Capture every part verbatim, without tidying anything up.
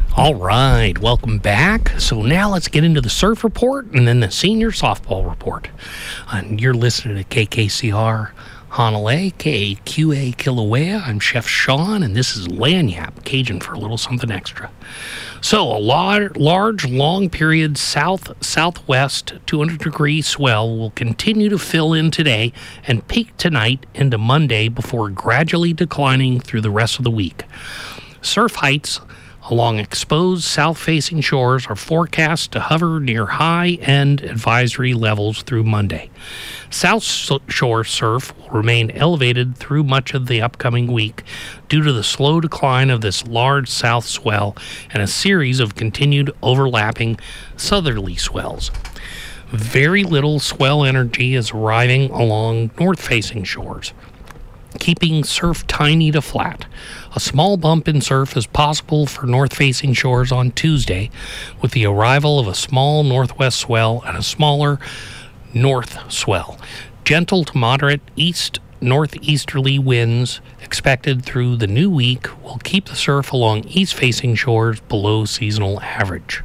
All right, welcome back. So now let's get into the surf report and then the senior softball report. And you're listening to K K C R Honolulu, K A Q A Kilauea. I'm Chef Sean, and this is Lagniappe, Cajun for a little something extra. So a large, large long period south-southwest two hundred degree swell will continue to fill in today and peak tonight into Monday before gradually declining through the rest of the week. Surf heights along exposed south-facing shores are forecast to hover near high-end advisory levels through Monday. South shore surf will remain elevated through much of the upcoming week due to the slow decline of this large south swell and a series of continued overlapping southerly swells. Very little swell energy is arriving along north-facing shores, keeping surf tiny to flat. A small bump in surf is possible for north-facing shores on Tuesday, with the arrival of a small northwest swell and a smaller north swell. Gentle to moderate east-northeasterly winds expected through the new week will keep the surf along east-facing shores below seasonal average.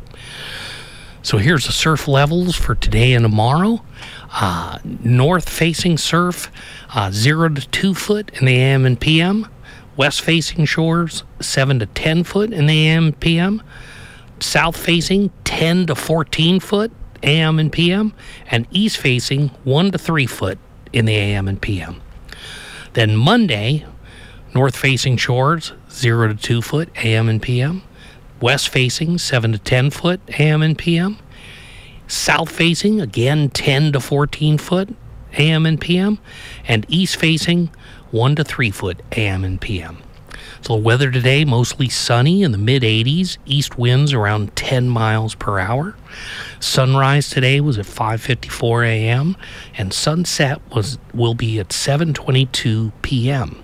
So here's the surf levels for today and tomorrow. Uh, north-facing surf, uh, zero to two foot in the A M and P M. West-facing shores, seven to ten foot in the A M and P M. South-facing, ten to fourteen foot A M and P M. And east-facing, one to three foot in the A M and P M. Then Monday, north-facing shores, zero to two foot A M and P M. West-facing, seven to ten foot A M and P M. South-facing, again, ten to fourteen foot A M and P M. And east-facing, one to three foot A M and P M. So the weather today, mostly sunny in the mid eighties, east winds around ten miles per hour. Sunrise today was at five fifty-four A M and sunset was will be at seven twenty-two P M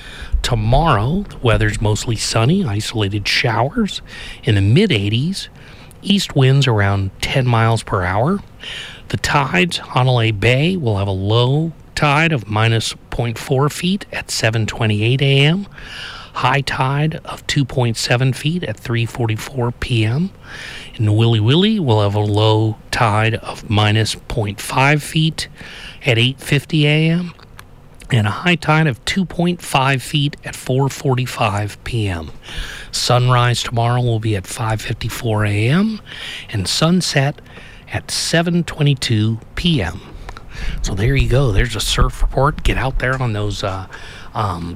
Tomorrow, the weather's mostly sunny, isolated showers in the mid eighties, east winds around ten miles per hour. The tides, Honolulu Bay will have a low tide of minus zero point four feet at seven twenty-eight A M High tide of two point seven feet at three forty-four P M In the Wili Wili, we'll have a low tide of minus zero point five feet at eight fifty A M and a high tide of two point five feet at four forty-five P M Sunrise tomorrow will be at five fifty-four A M and sunset at seven twenty-two P M So there you go. There's a surf report. Get out there on those uh, um,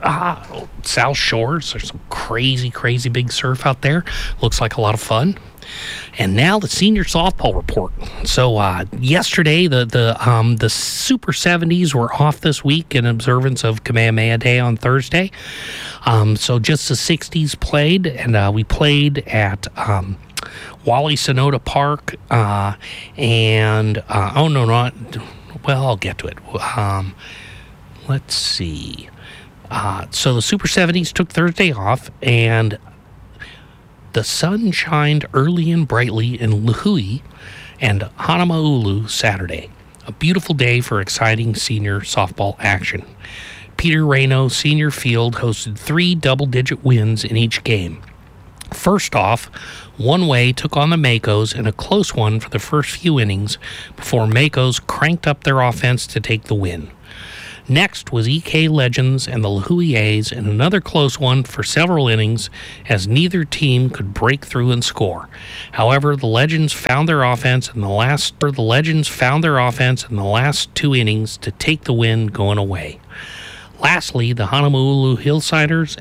ah, South Shores. There's some crazy, crazy big surf out there. Looks like a lot of fun. And now the senior softball report. So uh, yesterday, the the um, the Super seventies were off this week in observance of Kamehameha Day on Thursday. Um, so just the sixties played, and uh, we played at Um, Wally Sonota Park, uh, and, uh, oh, no, not, well, I'll get to it. Um, let's see. Uh, so the Super seventies took Thursday off, and the sun shined early and brightly in Lihue and Hanamaulu Saturday. A beautiful day for exciting senior softball action. Peter Reno Senior Field hosted three double-digit wins in each game. First off, One Way took on the Makos in a close one for the first few innings before Makos cranked up their offense to take the win. Next was E K Legends and the Lihue A's in another close one for several innings as neither team could break through and score. However, the Legends found their offense in the last or the Legends found their offense in the last two innings to take the win going away. Lastly, the Honolulu Hillsiders